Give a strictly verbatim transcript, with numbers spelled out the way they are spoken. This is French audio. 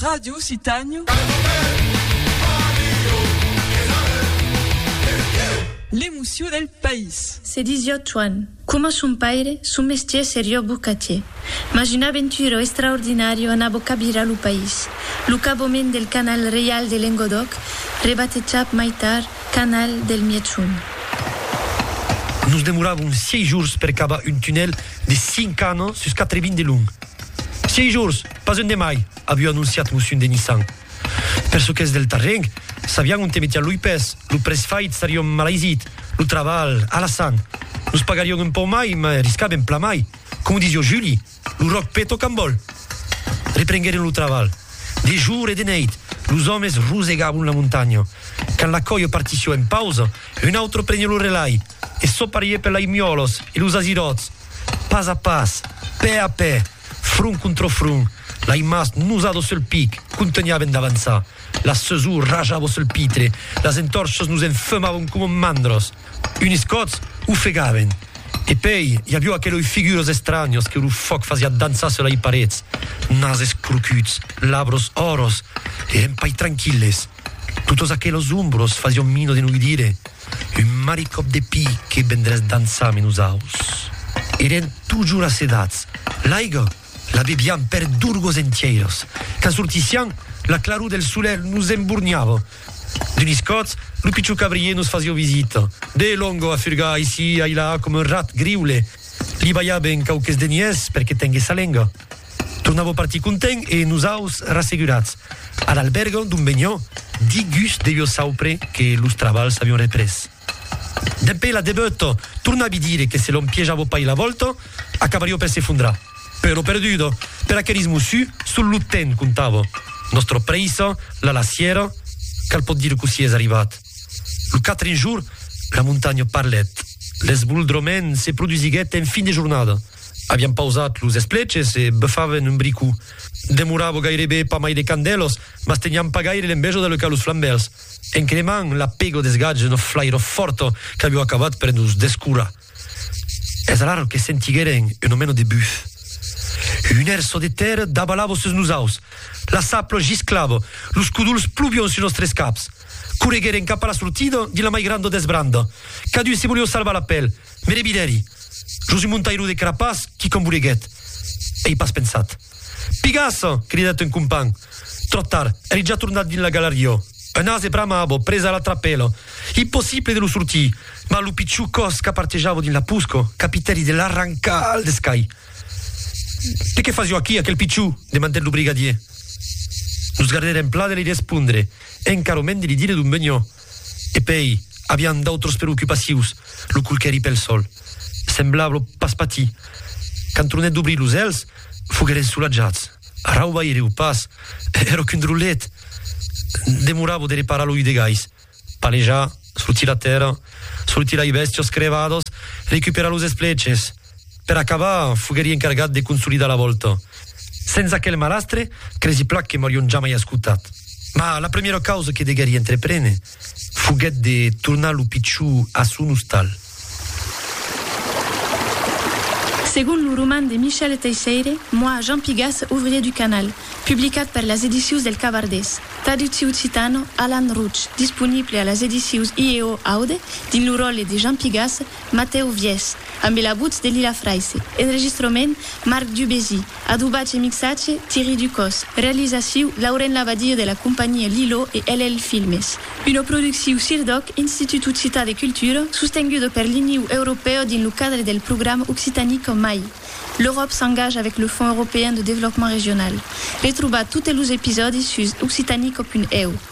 Radio Occitania. L'emotion del país. C'est dix-huit Juan. Come son père, son métier seria bucatier. Ma une aventure extraordinaire anava a capire lo país. Lo caboment del canal real de Languedoc, rebatejat mai tard canal del Miechun. Nous demoràvem seis jours per acabar un tunnel de cinc ans sus quatre-vingts de long. Seis jours, pas un de mai, aviu anunciat Monsieur de Nissan. Per ce qu'és del terreny, sabiam on te metia lui pes, lo presfait stariam malaisit, lo traval, a la sang. Nos pagariam un po' mai, ma riscavem pla mai. Come dizio Julie, lo roc peto cambol. Reprenguerem lo traval. De jour e de neit, los homes rosegaven la montagna. Quand la coio partissió en pausa, un altro prenia lo relai, e soparie per la imiolos e los asirots. Pas a pas, pe a pe, front contra front. La imas nusado sul pic, contenyaven d'avançar. La cesur rajava sul pitre, las entorxos nos enfamaven com mandros. Unis cots ufegaven. E poi hi havia aquellos figuros estranios que el foc fazia danzar sur les parets. Nases crucuts, labros oros, eren pai tranquilles. Tutos aquellos umbros fazion mino de non udire. Un maricop de pi que vendres danzar menus aus. Eren toujours assedats. L'aiga la bebiam per durgos entieros. Quand sorticiam, la claror del soleil nous emburniava. D'unis cots, lo picciu cabrier nos fazia visita. De longo a furgar ici e là come un rat griule. Li baiaben cauques de nies perché tengue sa lenga. Tornavo parti content e nos aus rassegurats. Ad albergo d'un begnò, di gust devio saupre che los travals avion repres. Dempè la debutto, tornavi dire che se l'on pieggiavo pai la volta, acabario per s'effondrar. Però perduto, per accherismo su, sul lutten contavo. Nostro preiso, la lassiera, cal pot dire così es arrivat. Lo quatrième jour, la montagna parlet. L'esbuldroment se produsiguet en fin de jornada. Aviam pausat los espleces e buffaven un bricu. Demoravo gairebé pa mai de candelos, mas teniam pa gaire l'envejo de locar los flambels. En cremant la pego desgatge no flairo forto che aviu acabat per nos descura. Es raro que sentigueren un omeno de buf. Un erso de terra d'abalavo sus nusaus. La saplo gisclavo, los cuduls pluvion su nostres caps. Curegueren cap a la sortida di la mai grande desbranda. Cadu se volio salvar la pel. Mere bideri. Jos un montairu de crapàs qui com bureguet. Ei pas pensat. Pigasso, cridat un compagn. Trop tard, eri già tornat din la galeria. Un ase bramavo, presa la trapelo. Impossibile de lo sortir, ma lo picciu cos che parteggiavo din la pusco, capiteri de l'arrancal de sky. Te che fazio aquí, aquel picciu? Demandè lo brigadier. Nos guarderem pla de li rispondre, encaroment de li dire d'un begnò. E poi, aviam d'autres preoccupacions, lo culcheri pel sol. Semblava pas patir. Quand tornet d'obrir los els, fogueren sulaggiats. Arau vaireu pas, ero qu'un drullet. Demoravo de reparar l'ull de gais. Palejar, sortir la terra, sortir ai bestios crevados, recuperar los espleces. Per acabar, fogueri encargat de consolidar la volta. Senza aquel malastre, cresi plac che morion già mai ascoltat. Ma la prima causa che degueri entreprene fuguet de tornar lo picciu a sun hostal. Según le roman de Michel Teixeira, moi, Jean Pigas, ouvrier du canal, publicat par les éditions del Cavardès. Traducció occitano, Alan Ruch, disponible a les éditions I E O Aude, din le rôle de Jean Pigas, Matteo Vies, amb la voz de Lila Fraisse. Enregistrament, Marc Dubézy. Adobatge i mixatge, Thierry Ducos. Realització, Lauren Lavadier de la compagnie Lilo et L L Filmes. Una producció CIRDOC, Institut Occità de Cultura, sostenguda per l'Unió Europea din le cadre del programme Occitanique M A I. L'Europe s'engage avec le Fonds européen de développement régional. Retrouvez tous les épisodes sur occitanique point e u.